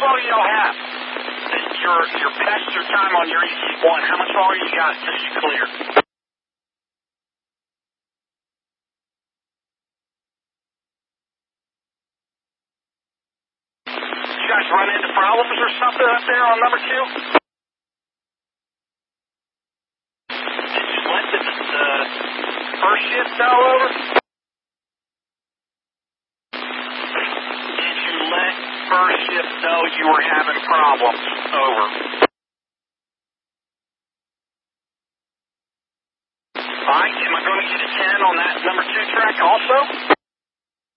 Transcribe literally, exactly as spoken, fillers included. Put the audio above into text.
longer do y'all have? Your, your passenger time on your E C one, how much longer you got till you clear? You guys run into problems or something up there on number two? Did you let the uh, first shift know over? Did you let first shift know you were having problems? Over. All right, am I going to get a ten on that number two track also?